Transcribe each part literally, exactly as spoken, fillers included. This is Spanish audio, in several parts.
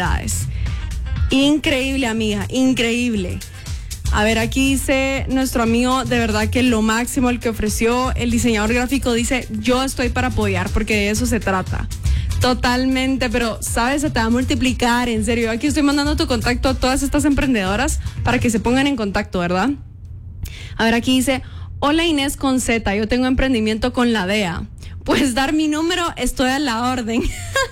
novedades. Increíble, amiga, increíble. A ver, aquí dice nuestro amigo, de verdad que lo máximo el que ofreció. El diseñador gráfico dice, yo estoy para apoyar, porque de eso se trata. Totalmente, pero sabes, se te va a multiplicar, en serio. Aquí estoy mandando tu contacto a todas estas emprendedoras para que se pongan en contacto, ¿verdad? A ver, aquí dice, hola Inés con Z, yo tengo emprendimiento con la D E A. Pues dar mi número, estoy a la orden.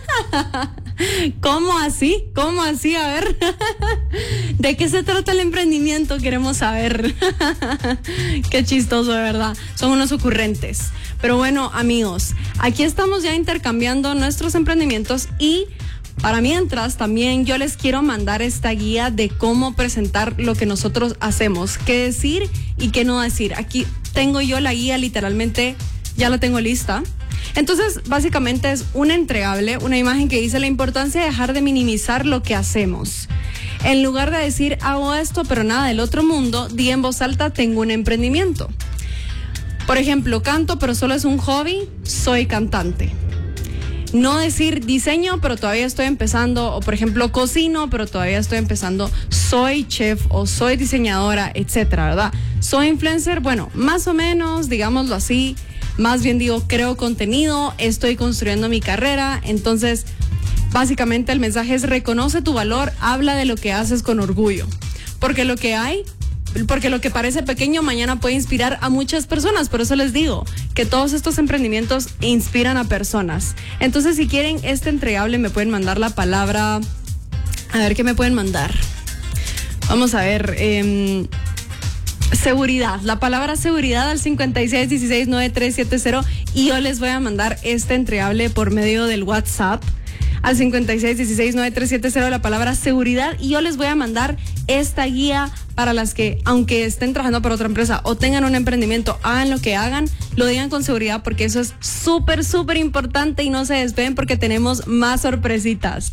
¿Cómo así? ¿Cómo así? A ver, ¿de qué se trata el emprendimiento? Queremos saber. Qué chistoso, de verdad. Son unos ocurrentes. Pero bueno, amigos, aquí estamos ya intercambiando nuestros emprendimientos y para mientras también yo les quiero mandar esta guía de cómo presentar lo que nosotros hacemos, qué decir y qué no decir. Aquí tengo yo la guía, literalmente ya la tengo lista. Entonces, básicamente es un entregable, una imagen que dice la importancia de dejar de minimizar lo que hacemos. En lugar de decir, hago esto, pero nada del otro mundo, di en voz alta, tengo un emprendimiento. Por ejemplo, canto, pero solo es un hobby, soy cantante. No decir diseño, pero todavía estoy empezando, o por ejemplo, cocino, pero todavía estoy empezando, soy chef o soy diseñadora, etcétera, ¿verdad? Soy influencer, bueno, más o menos, digámoslo así. Más bien digo, creo contenido, estoy construyendo mi carrera. Entonces, básicamente el mensaje es reconoce tu valor, habla de lo que haces con orgullo. Porque lo que hay, porque lo que parece pequeño mañana puede inspirar a muchas personas. Por eso les digo que todos estos emprendimientos inspiran a personas. Entonces, si quieren este entregable, me pueden mandar la palabra. A ver, ¿qué me pueden mandar? Vamos a ver. Eh, Seguridad, la palabra seguridad al cincuenta y seis dieciséis noventa y tres setenta y yo les voy a mandar este entregable por medio del WhatsApp al cincuenta y seis dieciséis noventa y tres setenta la palabra seguridad y yo les voy a mandar esta guía para las que, aunque estén trabajando para otra empresa o tengan un emprendimiento, hagan lo que hagan, lo digan con seguridad porque eso es súper, súper importante y no se despeguen porque tenemos más sorpresitas.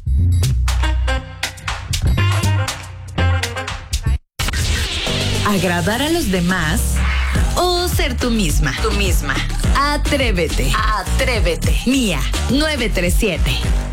¿Agradar a los demás o ser tú misma? Tú misma. Atrévete. Atrévete. Mía, nueve tres siete.